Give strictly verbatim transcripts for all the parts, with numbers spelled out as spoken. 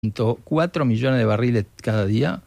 cuatro millones de barriles cada día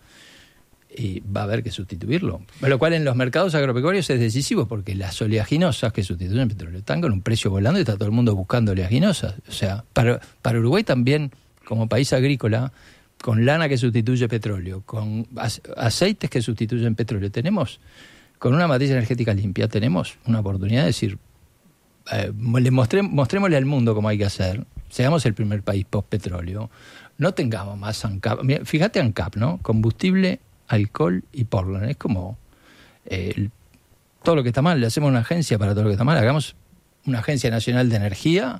y va a haber que sustituirlo. Lo cual en los mercados agropecuarios es decisivo porque las oleaginosas que sustituyen el petróleo están con un precio volando y está todo el mundo buscando oleaginosas. O sea, para, para Uruguay también, como país agrícola, con lana que sustituye petróleo, con aceites que sustituyen petróleo, tenemos, con una matriz energética limpia, tenemos una oportunidad de decir, eh, le mostré, mostrémosle al mundo cómo hay que hacer, seamos el primer país post-petróleo, no tengamos más ANCAP. Mira, fíjate ANCAP, ¿no? Combustible, alcohol y Portland. Es como eh, el, todo lo que está mal, le hacemos una agencia para todo lo que está mal, hagamos una agencia nacional de energía,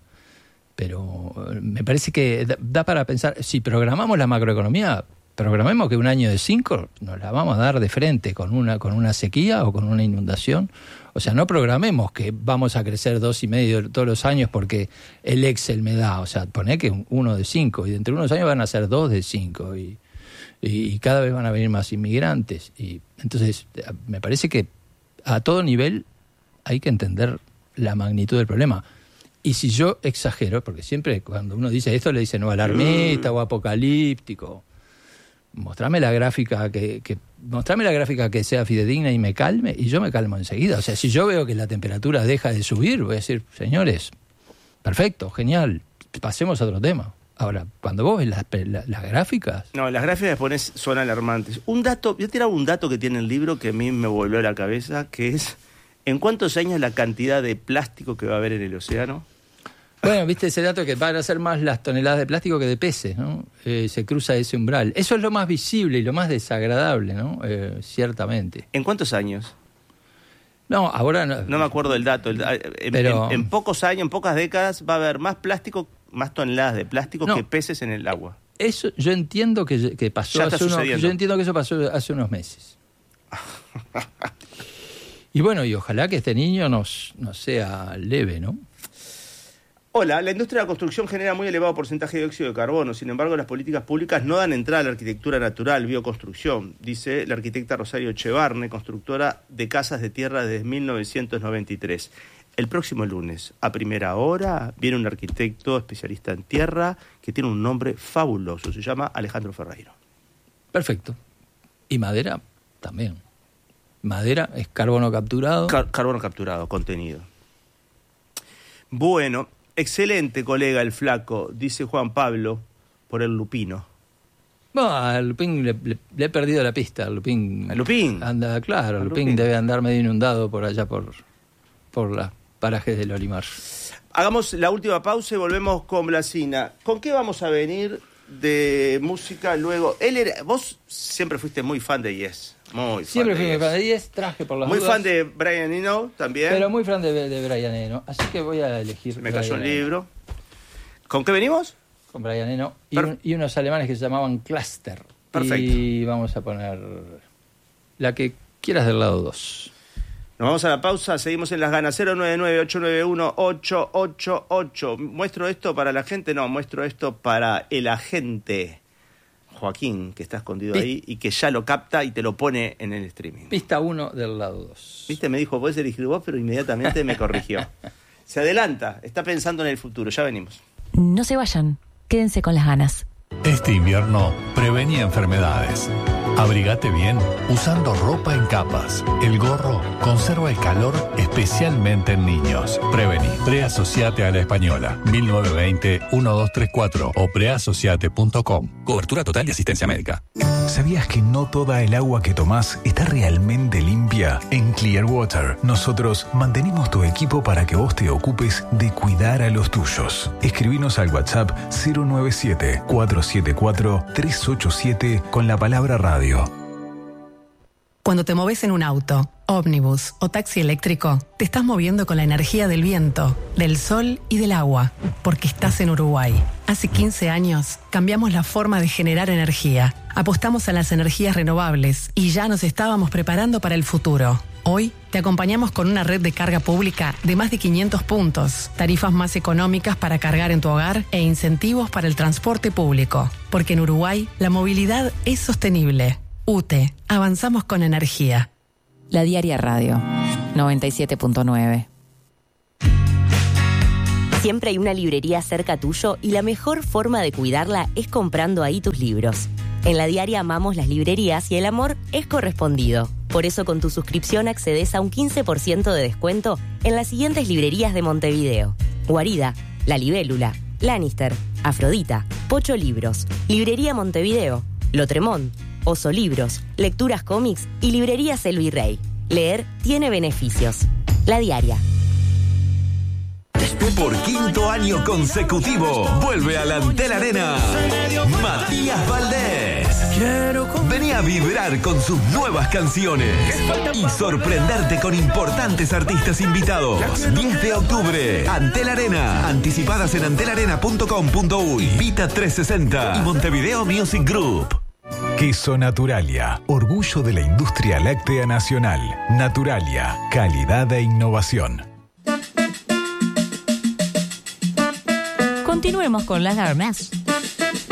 pero me parece que da, da para pensar, si programamos la macroeconomía, programemos que un año de cinco nos la vamos a dar de frente con una, con una sequía o con una inundación. O sea, no programemos que vamos a crecer dos y medio todos los años porque el Excel me da. O sea, poné que uno de cinco y dentro de unos años van a ser dos de cinco y, y cada vez van a venir más inmigrantes. Y entonces, me parece que a todo nivel hay que entender la magnitud del problema. Y si yo exagero, porque siempre cuando uno dice esto le dicen no alarmista o apocalíptico, mostrame la gráfica que, que mostrame la gráfica que sea fidedigna y me calme, y yo me calmo enseguida. O sea, si yo veo que la temperatura deja de subir, voy a decir, señores, perfecto, genial, pasemos a otro tema. Ahora, cuando vos ves las, las, las gráficas... No, las gráficas pones son alarmantes. Un dato, yo tiraba un dato que tiene el libro que a mí me volvió a la cabeza, que es, ¿en cuántos años la cantidad de plástico que va a haber en el océano? Bueno, viste ese dato que van a ser más las toneladas de plástico que de peces, ¿no? Eh, se cruza ese umbral. Eso es lo más visible y lo más desagradable, ¿no? Eh, ciertamente. ¿En cuántos años? No, ahora no. No me acuerdo del dato. En, pero, en, en pocos años, en pocas décadas, va a haber más plástico, más toneladas de plástico no, que peces en el agua. Eso yo entiendo que, que pasó ya está hace unos, yo entiendo que eso pasó hace unos meses. Y bueno, y ojalá que este niño nos, nos sea leve, ¿no? Hola, la industria de la construcción genera muy elevado porcentaje de dióxido de carbono. Sin embargo, las políticas públicas no dan entrada a la arquitectura natural, bioconstrucción, dice la arquitecta Rosario Echevarne, constructora de casas de tierra desde mil novecientos noventa y tres. El próximo lunes, a primera hora, viene un arquitecto especialista en tierra que tiene un nombre fabuloso. Se llama Alejandro Ferreiro. Perfecto. Y madera también. Madera es carbono capturado. Car- carbono capturado, contenido. Bueno... Excelente, colega, el flaco, dice Juan Pablo, por el lupino. No, al Lupín le, le, le he perdido la pista. Al Lupín, ¿Al Lupín? Anda, claro, el Lupín, Lupín debe andar medio inundado por allá, por, por los parajes del Olimar. Hagamos la última pausa y volvemos con Blasina. ¿Con qué vamos a venir de música luego? Él era, vos siempre fuiste muy fan de Yes. Muy Siempre fan fui de fan de Yes, traje por las Muy dudas, fan de Brian Eno también. Pero muy fan de, de Brian Eno. Así que voy a elegir. Se me Brian cayó el Eno. libro. ¿Con qué venimos? Con Brian Eno. Y, Per- un, y unos alemanes que se llamaban Cluster. Perfecto. Y vamos a poner la que quieras del lado dos. Nos vamos a la pausa, seguimos en Las Ganas. Cero nueve nueve, ocho nueve uno, ocho ocho ocho. ¿Muestro esto para la gente? No, muestro esto para el agente Joaquín, que está escondido Pist- ahí y que ya lo capta y te lo pone en el streaming. Pista uno del lado dos. Viste, me dijo, podés elegir vos, pero inmediatamente me corrigió. Se adelanta, está pensando en el futuro. Ya venimos. No se vayan, quédense con Las Ganas. Este invierno, prevení enfermedades. Abrigate bien usando ropa en capas. El gorro conserva el calor especialmente en niños. Prevení. Preasociate a la Española. mil novecientos veinte, doce treinta y cuatro o preasociate punto com. Cobertura total de asistencia médica. ¿Sabías que no toda el agua que tomás está realmente limpia? En Clearwater, nosotros mantenemos tu equipo para que vos te ocupes de cuidar a los tuyos. Escribinos al WhatsApp cero nueve siete, cuatro siete cuatro, tres ocho siete con la palabra radio. Cuando te moves en un auto, ómnibus o taxi eléctrico, te estás moviendo con la energía del viento, del sol y del agua, porque estás en Uruguay. Hace quince años cambiamos la forma de generar energía, apostamos a las energías renovables y ya nos estábamos preparando para el futuro. Hoy te acompañamos con una red de carga pública de más de quinientos puntos, tarifas más económicas para cargar en tu hogar e incentivos para el transporte público. Porque en Uruguay la movilidad es sostenible. U T E, avanzamos con energía. La Diaria Radio, noventa y siete punto nueve. Siempre hay una librería cerca tuyo y la mejor forma de cuidarla es comprando ahí tus libros. En La Diaria amamos las librerías y el amor es correspondido. Por eso con tu suscripción accedes a un quince por ciento de descuento en las siguientes librerías de Montevideo: Guarida, La Libélula, Lannister, Afrodita, Pocho Libros, Librería Montevideo, Lotremont, Oso Libros, Lecturas Cómics y Librerías El Virrey. Leer tiene beneficios. La Diaria. Por quinto año consecutivo, vuelve a la Antel Arena Matías Valdés. Vení a vibrar con sus nuevas canciones y sorprenderte con importantes artistas invitados. diez de octubre, Antel Arena. Anticipadas en antel arena punto com punto uy, Vita trescientos sesenta y Montevideo Music Group. Queso Naturalia, orgullo de la industria láctea nacional. Naturalia, calidad e innovación. Continuemos con las ganas.